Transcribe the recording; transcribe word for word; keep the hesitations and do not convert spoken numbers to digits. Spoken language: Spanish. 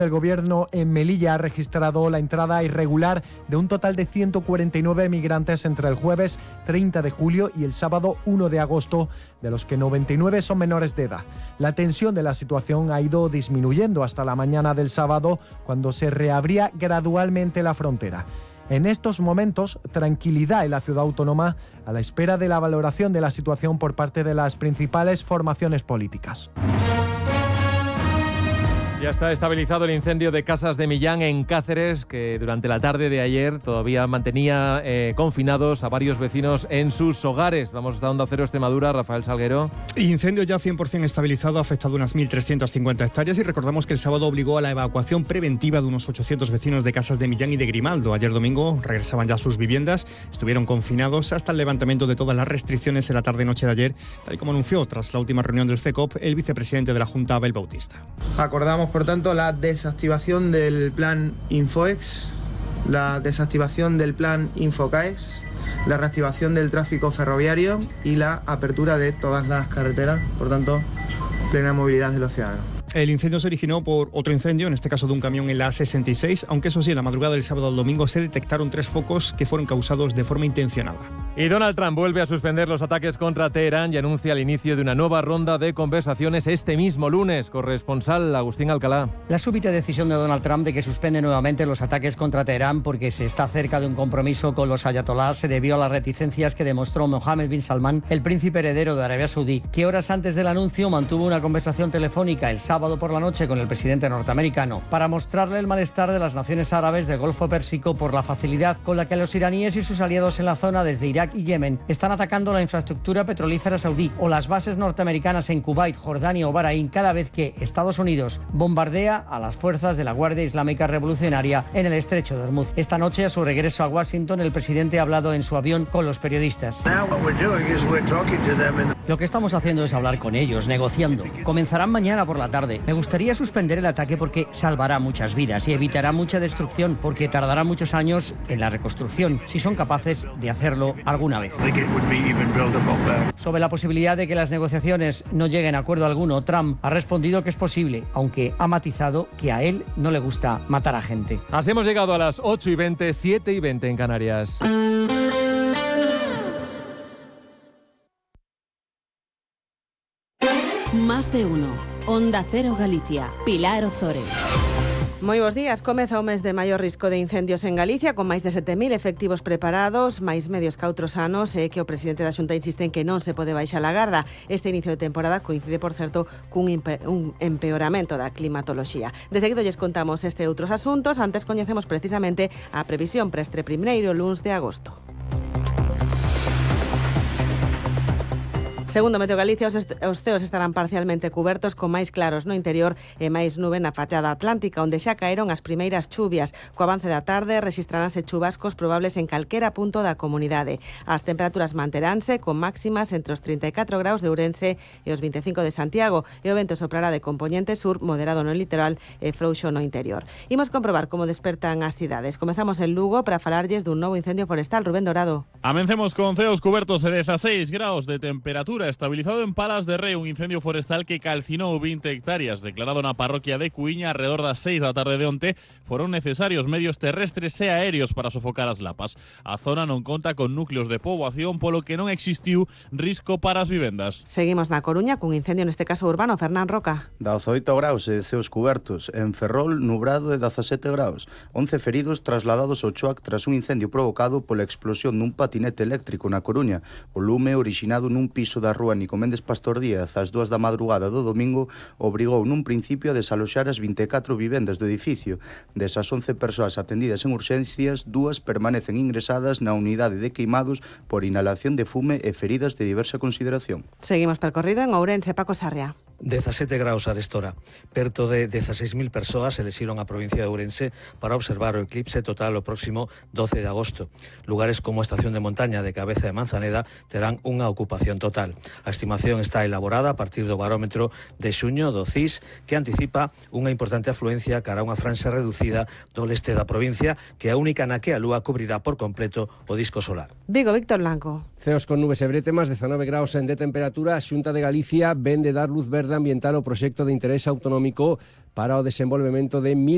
El gobierno en Melilla ha registrado la entrada irregular de un total de ciento cuarenta y nueve migrantes entre el jueves treinta de julio y el sábado uno de agosto, de los que noventa y nueve son menores de edad. La tensión de la situación ha ido disminuyendo hasta la mañana del sábado, cuando se reabría gradualmente la frontera. En estos momentos, tranquilidad en la ciudad autónoma a la espera de la valoración de la situación por parte de las principales formaciones políticas. Ya está estabilizado el incendio de Casas de Millán en Cáceres, que durante la tarde de ayer todavía mantenía eh, confinados a varios vecinos en sus hogares. Vamos a Onda Cero Extremadura, Rafael Salguero. Incendio ya cien por ciento estabilizado, ha afectado unas mil trescientas cincuenta hectáreas y recordamos que el sábado obligó a la evacuación preventiva de unos ochocientos vecinos de Casas de Millán y de Grimaldo. Ayer domingo regresaban ya a sus viviendas, estuvieron confinados hasta el levantamiento de todas las restricciones en la tarde-noche de ayer, tal y como anunció tras la última reunión del CECOP el vicepresidente de la Junta, Abel Bautista. Acordamos, por tanto, la desactivación del plan Infoex, la desactivación del plan Infocaex, la reactivación del tráfico ferroviario y la apertura de todas las carreteras, por tanto, plena movilidad de los ciudadanos. El incendio se originó por otro incendio, en este caso de un camión en la A sesenta y seis, aunque eso sí, en la madrugada del sábado al domingo se detectaron tres focos que fueron causados de forma intencionada. Y Donald Trump vuelve a suspender los ataques contra Teherán y anuncia el inicio de una nueva ronda de conversaciones este mismo lunes. Corresponsal Agustín Alcalá. La súbita decisión de Donald Trump de que suspende nuevamente los ataques contra Teherán porque se está cerca de un compromiso con los ayatolás se debió a las reticencias que demostró Mohammed bin Salman, el príncipe heredero de Arabia Saudí, que horas antes del anuncio mantuvo una conversación telefónica el sábado por la noche con el presidente norteamericano para mostrarle el malestar de las naciones árabes del Golfo Pérsico por la facilidad con la que los iraníes y sus aliados en la zona desde Irak y Yemen están atacando la infraestructura petrolífera saudí o las bases norteamericanas en Kuwait, Jordania o Bahrein cada vez que Estados Unidos bombardea a las fuerzas de la Guardia Islámica Revolucionaria en el estrecho de Hormuz. Esta noche, a su regreso a Washington, el presidente ha hablado en su avión con los periodistas. Lo que estamos haciendo es hablar con ellos, negociando. Comenzarán mañana por la tarde. Me gustaría suspender el ataque porque salvará muchas vidas y evitará mucha destrucción porque tardará muchos años en la reconstrucción, si son capaces de hacerlo alguna vez. Sobre la posibilidad de que las negociaciones no lleguen a acuerdo alguno, Trump ha respondido que es posible, aunque ha matizado que a él no le gusta matar a gente. Así hemos llegado a las ocho y veinte, siete y veinte en Canarias. Más de uno. Onda Cero Galicia. Pilar Ozores. Moi bons días. Comeza o mes de maior risco de incendios en Galicia, con máis de sete mil efectivos preparados, máis medios que outros anos, e que o presidente da Xunta insiste en que non se pode baixar a garda. Este inicio de temporada coincide, por certo, cun un empeoramento da climatoloxía. De seguido lles contamos este e outros asuntos. Antes coñecemos precisamente a previsión para este primeiro luns de agosto. Segundo Meteo Galicia, os ceos estarán parcialmente cubertos con máis claros no interior e máis nube na fachada atlántica, onde xa caeron as primeiras chuvias. Co avance da tarde registraránse chubascos probables en calquera punto da comunidade. As temperaturas manteránse con máximas entre os trinta e catro graus de Ourense e os vinte e cinco de Santiago, e o vento soprará de compoñente sur, moderado no litoral e frouxo no interior. Imos comprobar como despertan as cidades. Comezamos en Lugo para falarlles dun novo incendio forestal. Rubén Dorado. Amencemos con ceos cubertos e dezaseis graus de temperatura. Estabilizado en Palas de Rei, un incendio forestal que calcinó veinte hectáreas. Declarado na parroquia de Cuíña alrededor das seis da tarde de onte, foron necesarios medios terrestres e aéreos para sofocar as lapas. A zona non conta con núcleos de poboación, polo que non existiu risco para as vivendas. Seguimos na Coruña cun incendio, neste caso urbano. Fernán Roca. dezaoito graus e ceos cubertos. En Ferrol, nubrado e dezasete graus. once feridos trasladados ao Choac tras un incendio provocado pola explosión dun patinete eléctrico na Coruña. O lume, orixinado nun piso da rúa Nico Méndez Pastor Díaz ás dúas da madrugada do domingo, obrigou nun principio a desaloxar as vinte e catro vivendas do edificio. Desas once persoas atendidas en urxencias, dúas permanecen ingresadas na unidade de queimados por inhalación de fume e feridas de diversa consideración. Seguimos percorrido en Ourense. Paco Sarria. dezasete graus arestora. Perto de dezaseis mil persoas elixiron a provincia de Ourense para observar o eclipse total o próximo doce de agosto. Lugares como a estación de montaña de Cabeza de Manzaneda terán unha ocupación total. A estimación está elaborada a partir do barómetro de xuño do C I S, que anticipa unha importante afluencia cara a unha franxa reducida do leste da provincia, que é a única na que a lúa cubrirá por completo o disco solar. Vigo, Víctor Blanco. Ceos con nubes e bretemas, dezanove graus en de temperatura. A Xunta de Galicia ven de dar luz verde ambiental ao proxecto de interés autonómico para o desenvolvemento de mil